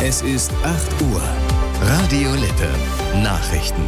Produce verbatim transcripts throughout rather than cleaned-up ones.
Es ist acht Uhr. Radio Lippe. Nachrichten.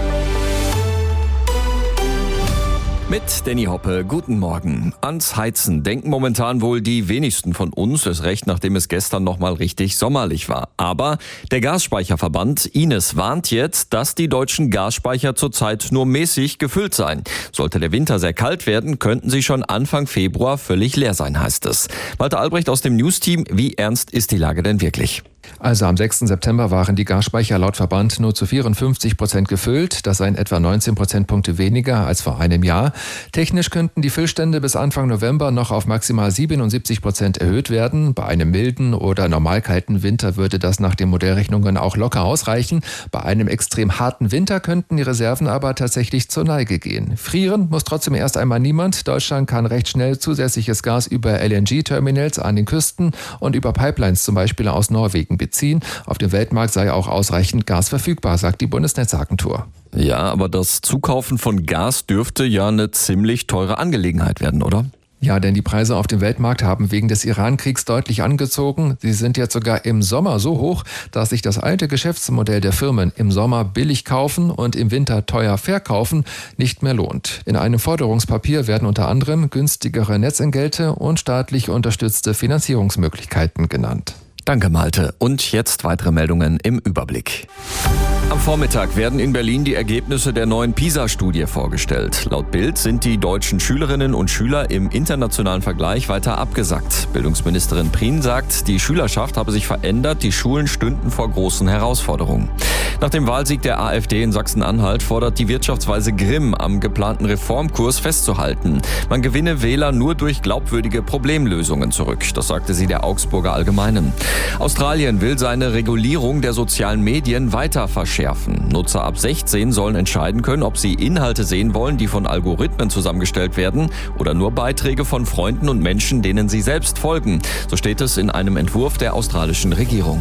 Mit Danny Hoppe, guten Morgen. Ans Heizen denken momentan wohl die wenigsten von uns, erst recht nachdem es gestern nochmal richtig sommerlich war. Aber der Gasspeicherverband I N E S warnt jetzt, dass die deutschen Gasspeicher zurzeit nur mäßig gefüllt seien. Sollte der Winter sehr kalt werden, könnten sie schon Anfang Februar völlig leer sein, heißt es. Walter Albrecht aus dem News-Team, wie ernst ist die Lage denn wirklich? Also am sechsten September waren die Gasspeicher laut Verband nur zu vierundfünfzig Prozent gefüllt. Das seien etwa neunzehn Prozentpunkte weniger als vor einem Jahr. Technisch könnten die Füllstände bis Anfang November noch auf maximal siebenundsiebzig Prozent erhöht werden. Bei einem milden oder normal kalten Winter würde das nach den Modellrechnungen auch locker ausreichen. Bei einem extrem harten Winter könnten die Reserven aber tatsächlich zur Neige gehen. Frieren muss trotzdem erst einmal niemand. Deutschland kann recht schnell zusätzliches Gas über L N G-Terminals an den Küsten und über Pipelines zum Beispiel aus Norwegen beziehen. Auf dem Weltmarkt sei auch ausreichend Gas verfügbar, sagt die Bundesnetzagentur. Ja, aber das Zukaufen von Gas dürfte ja eine ziemlich teure Angelegenheit werden, oder? Ja, denn die Preise auf dem Weltmarkt haben wegen des Iran-Kriegs deutlich angezogen. Sie sind jetzt sogar im Sommer so hoch, dass sich das alte Geschäftsmodell der Firmen im Sommer billig kaufen und im Winter teuer verkaufen nicht mehr lohnt. In einem Forderungspapier werden unter anderem günstigere Netzentgelte und staatlich unterstützte Finanzierungsmöglichkeiten genannt. Danke, Malte. Und jetzt weitere Meldungen im Überblick. Am Vormittag werden in Berlin die Ergebnisse der neuen PISA-Studie vorgestellt. Laut Bild sind die deutschen Schülerinnen und Schüler im internationalen Vergleich weiter abgesackt. Bildungsministerin Prien sagt, die Schülerschaft habe sich verändert, die Schulen stünden vor großen Herausforderungen. Nach dem Wahlsieg der AfD in Sachsen-Anhalt fordert die Wirtschaftsweise Grimm, am geplanten Reformkurs festzuhalten. Man gewinne Wähler nur durch glaubwürdige Problemlösungen zurück. Das sagte sie der Augsburger Allgemeinen. Australien will seine Regulierung der sozialen Medien weiter verschärfen. Nutzer ab sechzehn sollen entscheiden können, ob sie Inhalte sehen wollen, die von Algorithmen zusammengestellt werden oder nur Beiträge von Freunden und Menschen, denen sie selbst folgen. So steht es in einem Entwurf der australischen Regierung.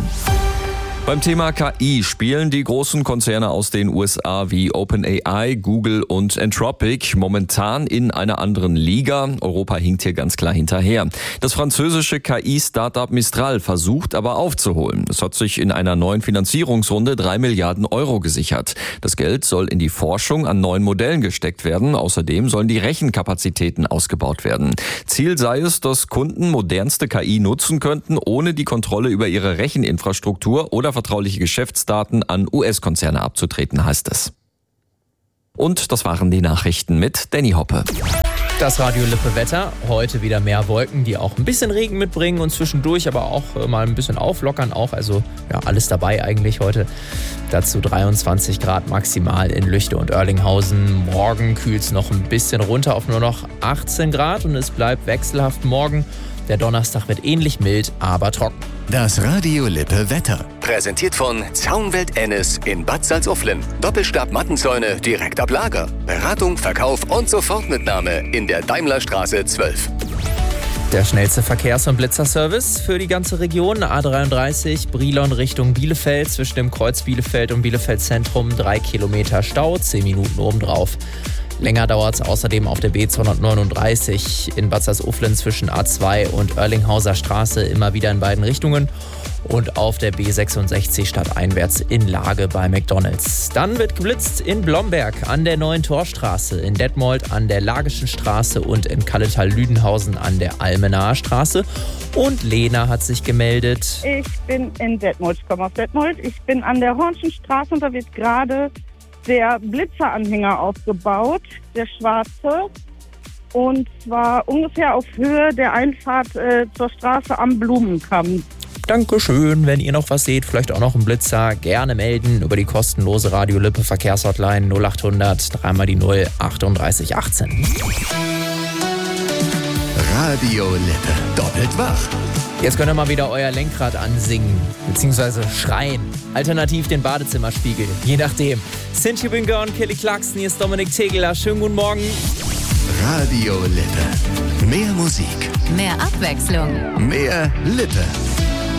Beim Thema K I spielen die großen Konzerne aus den U S A wie OpenAI, Google und Anthropic momentan in einer anderen Liga. Europa hinkt hier ganz klar hinterher. Das französische K I-Startup Mistral versucht aber aufzuholen. Es hat sich in einer neuen Finanzierungsrunde drei Milliarden Euro gesichert. Das Geld soll in die Forschung an neuen Modellen gesteckt werden. Außerdem sollen die Rechenkapazitäten ausgebaut werden. Ziel sei es, dass Kunden modernste K I nutzen könnten, ohne die Kontrolle über ihre Recheninfrastruktur oder vertrauliche Geschäftsdaten an U S-Konzerne abzutreten, heißt es. Und das waren die Nachrichten mit Danny Hoppe. Das Radio Lippe Wetter. Heute wieder mehr Wolken, die auch ein bisschen Regen mitbringen und zwischendurch aber auch mal ein bisschen auflockern. Auch, also ja, alles dabei eigentlich heute. Dazu dreiundzwanzig Grad maximal in Lüchte und Oerlinghausen. Morgen kühlt es noch ein bisschen runter auf nur noch achtzehn Grad und es bleibt wechselhaft morgen. Der Donnerstag wird ähnlich mild, aber trocken. Das Radio Lippe Wetter. Präsentiert von Zaunwelt Ennis in Bad Salzuflen. Doppelstab-Mattenzäune direkt ab Lager. Beratung, Verkauf und Sofortmitnahme in der Daimlerstraße zwölf. Der schnellste Verkehrs- und Blitzerservice für die ganze Region. A dreiunddreißig, Brilon Richtung Bielefeld. Zwischen dem Kreuz Bielefeld und Bielefeld Zentrum drei Kilometer Stau, zehn Minuten obendrauf. Länger dauert es außerdem auf der B zweihundertneununddreißig in Bad Salzuflen zwischen A zwei und Oerlinghauser Straße immer wieder in beiden Richtungen und auf der B sechsundsechzig stadteinwärts in Lage bei McDonalds. Dann wird geblitzt in Blomberg an der Neuen Torstraße, in Detmold an der Lagischen Straße und in Kalletal-Lüdenhausen an der Almenaer Straße. Und Lena hat sich gemeldet. Ich bin in Detmold, ich komme aus Detmold. Ich bin an der Hornschen Straße und da wird gerade der Blitzeranhänger aufgebaut, der schwarze, und zwar ungefähr auf Höhe der Einfahrt äh, zur Straße am Blumenkamm. Dankeschön. Wenn ihr noch was seht, vielleicht auch noch einen Blitzer, gerne melden über die kostenlose Radio Lippe Verkehrshotline null achthundert, dreimal die null, achtunddreißig achtzehn. Radio Lippe, doppelt wach. Jetzt könnt ihr mal wieder euer Lenkrad ansingen, beziehungsweise schreien. Alternativ den Badezimmerspiegel, je nachdem. Since You've Been Gone, Kelly Clarkson, hier ist Dominik Tegeler. Schönen guten Morgen. Radio Lippe. Mehr Musik. Mehr Abwechslung. Mehr Lippe.